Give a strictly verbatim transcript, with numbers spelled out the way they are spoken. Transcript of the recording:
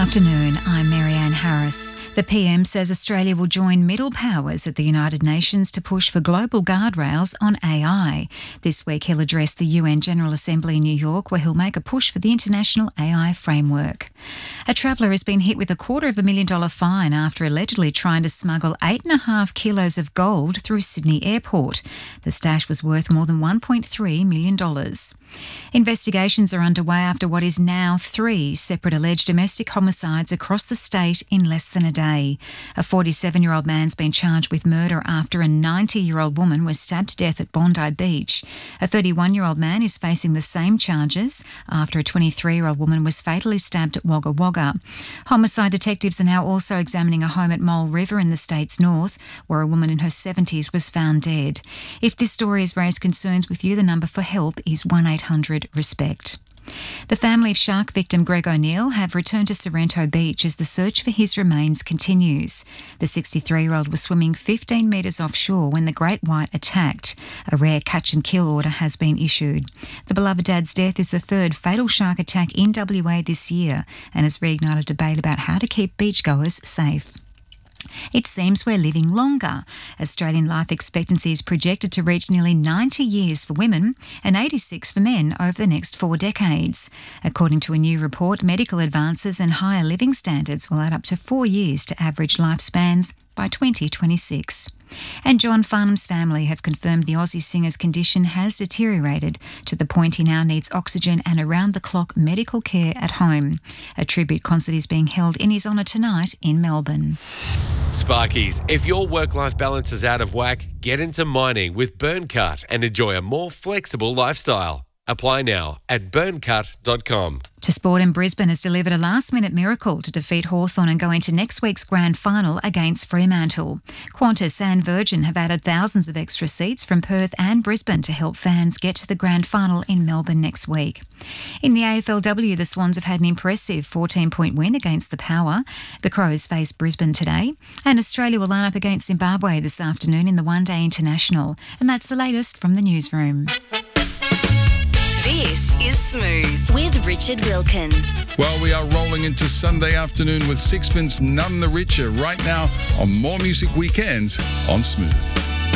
afternoon, I'm Marianne Harris. The P M says Australia will join middle powers at the United Nations to push for global guardrails on A I. This week he'll address the U N General Assembly in New York, where he'll make a push for the international A I framework. A traveller has been hit with a quarter of a million dollar fine after allegedly trying to smuggle eight and a half kilos of gold through Sydney Airport. The stash was worth more than one point three million dollars. Investigations are underway after what is now three separate alleged domestic homicides across the state in less than a day. A forty-seven-year-old man's been charged with murder after a ninety-year-old woman was stabbed to death at Bondi Beach. A thirty-one-year-old man is facing the same charges after a twenty-three-year-old woman was fatally stabbed at Wagga Wagga. Homicide detectives are now also examining a home at Mole River in the state's north, where a woman in her seventies was found dead. If this story has raised concerns with you, the number for help is one eight hundred RESPECT. The family of shark victim Greg O'Neill have returned to Sorrento Beach as the search for his remains continues. The sixty-three-year-old was swimming fifteen metres offshore when the great white attacked. A rare catch and kill order has been issued. The beloved dad's death is the third fatal shark attack in W A this year and has reignited debate about how to keep beachgoers safe. It seems we're living longer. Australian life expectancy is projected to reach nearly ninety years for women and eighty-six for men over the next four decades. According to a new report, medical advances and higher living standards will add up to four years to average lifespans by twenty twenty-six. And John Farnham's family have confirmed the Aussie singer's condition has deteriorated to the point he now needs oxygen and around-the-clock medical care at home. A tribute concert is being held in his honour tonight in Melbourne. Sparkies, if your work-life balance is out of whack, get into mining with Burncut and enjoy a more flexible lifestyle. Apply now at burncut dot com. To Sport, in Brisbane has delivered a last-minute miracle to defeat Hawthorn and go into next week's grand final against Fremantle. Qantas and Virgin have added thousands of extra seats from Perth and Brisbane to help fans get to the grand final in Melbourne next week. In the A F L W, the Swans have had an impressive fourteen-point win against the Power. The Crows face Brisbane today, and Australia will line up against Zimbabwe this afternoon in the One Day International. And that's the latest from the newsroom. This is Smooth with Richard Wilkins. Well, we are rolling into Sunday afternoon with sixpence none the richer right now on More Music Weekends on Smooth.